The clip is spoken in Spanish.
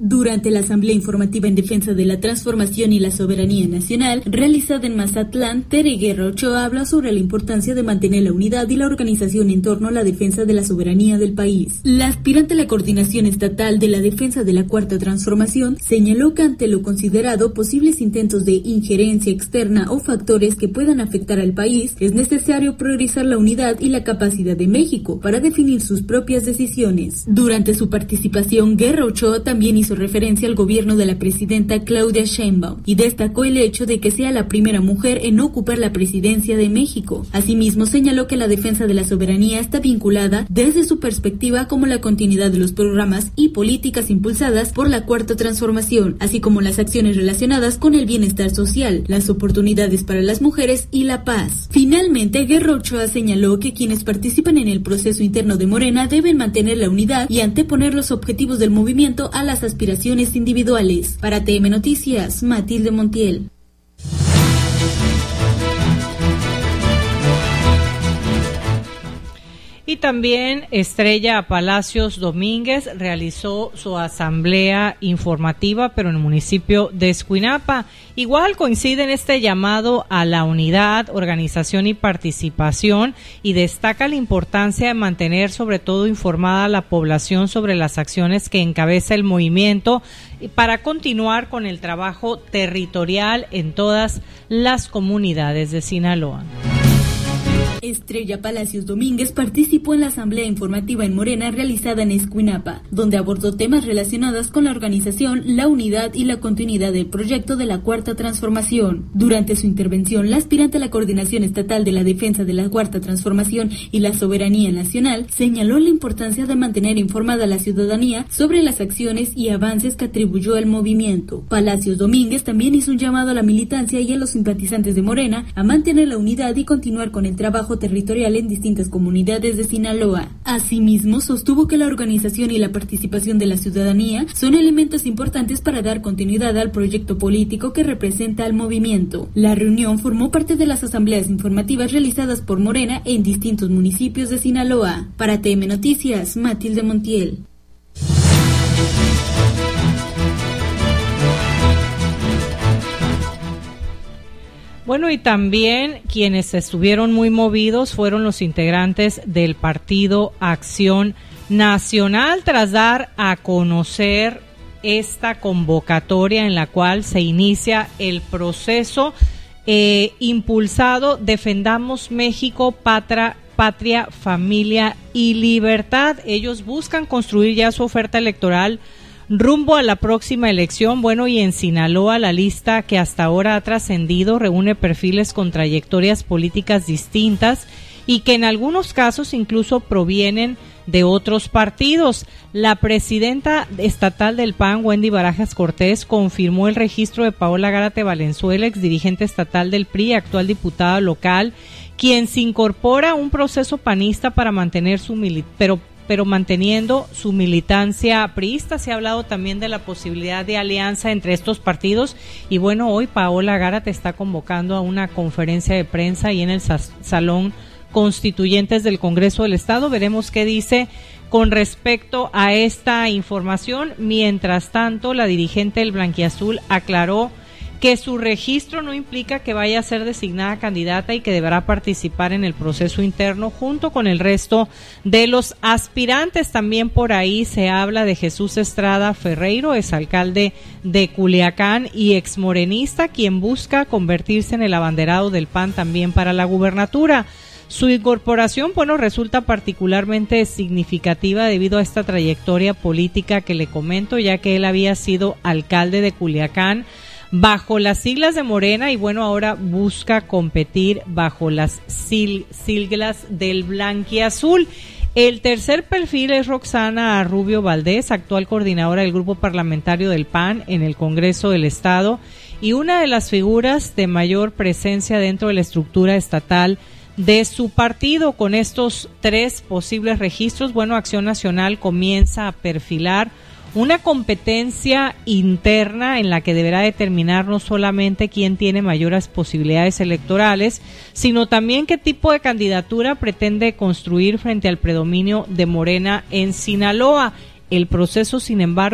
Durante la Asamblea Informativa en Defensa de la Transformación y la Soberanía Nacional, realizada en Mazatlán, Tere Guerra Ochoa habla sobre la importancia de mantener la unidad y la organización en torno a la defensa de la soberanía del país. La aspirante a la coordinación estatal de la defensa de la Cuarta Transformación señaló que ante lo considerado posibles intentos de injerencia externa o factores que puedan afectar al país, es necesario priorizar la unidad y la capacidad de México para definir sus propias decisiones. Durante su participación, Guerra Ochoa también hizo referencia al gobierno de la presidenta Claudia Sheinbaum y destacó el hecho de que sea la primera mujer en ocupar la presidencia de México. Asimismo, señaló que la defensa de la soberanía está vinculada desde su perspectiva como la continuidad de los programas y políticas impulsadas por la Cuarta Transformación, así como las acciones relacionadas con el bienestar social, las oportunidades para las mujeres y la paz. Finalmente, Guerra Ochoa señaló que quienes participan en el proceso interno de Morena deben mantener la unidad y anteponer los objetivos del movimiento a las aspiraciones individuales. Para TM Noticias, Matilde Montiel. Y también Estrella Palacios Domínguez realizó su asamblea informativa, pero en el municipio de Escuinapa. Igual coincide en este llamado a la unidad, organización y participación, y destaca la importancia de mantener sobre todo informada a la población sobre las acciones que encabeza el movimiento para continuar con el trabajo territorial en todas las comunidades de Sinaloa. Estrella Palacios Domínguez participó en la asamblea informativa en Morena realizada en Escuinapa, donde abordó temas relacionados con la organización, la unidad y la continuidad del proyecto de la Cuarta Transformación. Durante su intervención, la aspirante a la coordinación estatal de la defensa de la Cuarta Transformación y la soberanía nacional señaló la importancia de mantener informada a la ciudadanía sobre las acciones y avances que atribuyó al movimiento. Palacios Domínguez también hizo un llamado a la militancia y a los simpatizantes de Morena a mantener la unidad y continuar con el trabajo territorial en distintas comunidades de Sinaloa. Asimismo, sostuvo que la organización y la participación de la ciudadanía son elementos importantes para dar continuidad al proyecto político que representa al movimiento. La reunión formó parte de las asambleas informativas realizadas por Morena en distintos municipios de Sinaloa. Para TM Noticias, Matilde Montiel. Bueno, y también quienes estuvieron muy movidos fueron los integrantes del Partido Acción Nacional tras dar a conocer esta convocatoria en la cual se inicia el proceso impulsado Defendamos México, Patria, Familia y Libertad. Ellos buscan construir ya su oferta electoral rumbo a la próxima elección. Bueno, y en Sinaloa la lista que hasta ahora ha trascendido reúne perfiles con trayectorias políticas distintas y que en algunos casos incluso provienen de otros partidos. La presidenta estatal del PAN, Wendy Barajas Cortés, confirmó el registro de Paola Gárate Valenzuela, exdirigente estatal del PRI, actual diputada local, quien se incorpora a un proceso panista para mantener pero manteniendo su militancia priista. Se ha hablado también de la posibilidad de alianza entre estos partidos y bueno, hoy Paola Gárate está convocando a una conferencia de prensa y en el Salón Constituyentes del Congreso del Estado. Veremos qué dice con respecto a esta información. Mientras tanto, la dirigente del Blanquiazul aclaró que su registro no implica que vaya a ser designada candidata y que deberá participar en el proceso interno junto con el resto de los aspirantes. También por ahí se habla de Jesús Estrada Ferreiro, exalcalde de Culiacán y exmorenista, quien busca convertirse en el abanderado del PAN también para la gubernatura. Su incorporación, bueno, resulta particularmente significativa debido a esta trayectoria política que le comento, ya que él había sido alcalde de Culiacán bajo las siglas de Morena y bueno, ahora busca competir bajo las siglas del Blanquiazul. El tercer perfil es Roxana Rubio Valdés, actual coordinadora del grupo parlamentario del PAN en el Congreso del Estado y una de las figuras de mayor presencia dentro de la estructura estatal de su partido. Con estos tres posibles registros, bueno, Acción Nacional comienza a perfilar una competencia interna en la que deberá determinar no solamente quién tiene mayores posibilidades electorales, sino también qué tipo de candidatura pretende construir frente al predominio de Morena en Sinaloa. El proceso, sin embargo,